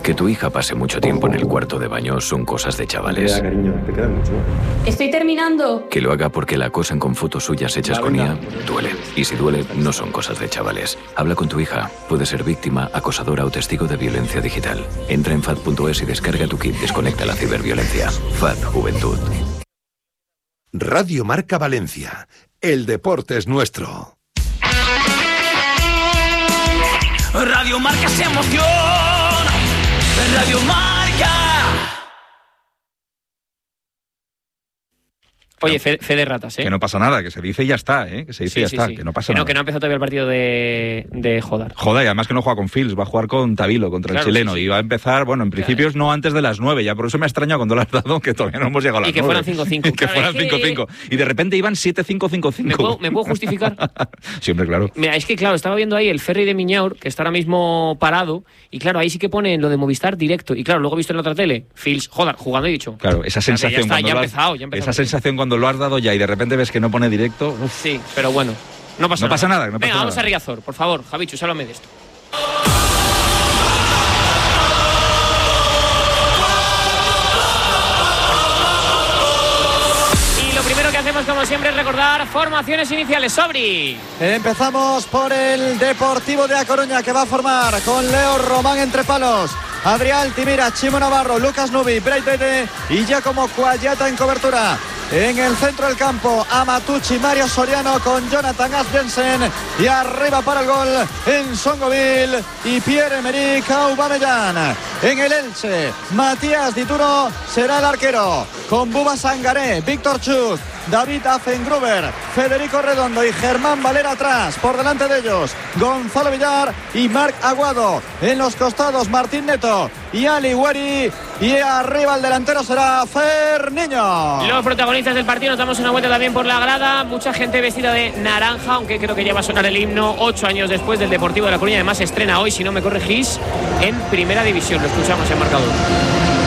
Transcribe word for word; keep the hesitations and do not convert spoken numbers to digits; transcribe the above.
Que tu hija pase mucho tiempo en el cuarto de baño son cosas de chavales. Ya, cariño, te queda mucho. Estoy terminando. Que lo haga porque la acosan con fotos suyas hechas con I A, duele. Y si duele, no son cosas de chavales. Habla con tu hija. Puede ser víctima, acosadora o testigo de violencia digital. Entra en fad punto es y descarga tu kit Desconecta la ciberviolencia. F A D Juventud. Radio Marca Valencia. El deporte es nuestro. Radio Marca se emoción. Radio Marca. Oye, fe, fe de ratas, ¿eh? Que no pasa nada, que se dice y ya está, ¿eh? Que se dice sí, y ya sí, está, sí. que no pasa que no, nada. Que no ha empezado todavía el partido de, de Jodar. Joder, y además que no juega con Fils, va a jugar con Tavilo, contra Claro, el chileno. sí, sí. Y va a empezar, bueno, en principio claro. no antes de las nueve, ya por eso me ha extrañado cuando lo has dado, que todavía no hemos llegado a las Y que nueve. fueran cinco cinco. Y que Claro, fueran es que- cinco cinco. Y de repente iban siete cinco cinco cinco. ¿Me puedo, ¿Me puedo justificar? Siempre, claro. Mira, es que claro, estaba viendo ahí el ferry de Miñaur, que está ahora mismo parado, y claro, ahí sí que pone lo de Movistar directo. Y claro, luego he visto en la otra tele, Fils, Jodar, jugando y he dicho. Claro, esa espérate, sensación ya está, cuando ya lo ha has- empezado, ya ha empezado. esa sensación cuando lo has dado ya y de repente ves que no pone directo. Uf. Sí, pero bueno, no pasa No nada. pasa nada, no pasa Venga, nada. vamos a Riazor, por favor, Javichu, háblame de esto. Y lo primero que hacemos, como siempre, es recordar formaciones iniciales. Sobri. Empezamos por el Deportivo de A Coruña, que va a formar con Leo Román entre palos, Adrián Timira, Chimo Navarro, Lucas Nubi, Breitete y Giacomo Cuayata en cobertura. En el centro del campo, Amatucci, Mario Soriano con Jonathan Asbjørnsen, y arriba para el gol en Songoville y Pierre-Emerick Aubameyang. En el Elche, Matías Dituro será el arquero, con Buba Sangaré, Víctor Chuz, David Affengruber, Federico Redondo y Germán Valera atrás. Por delante de ellos, Gonzalo Villar y Marc Aguado. En los costados, Martín Neto y Ali Hueri. Y arriba el delantero será Ferniño. Los protagonistas del partido, nos damos una vuelta también por la grada. Mucha gente vestida de naranja, aunque creo que ya va a sonar el himno ocho años después del Deportivo de La Coruña. Además, estrena hoy, si no me corregís, en Primera División. Lo escuchamos en marcador.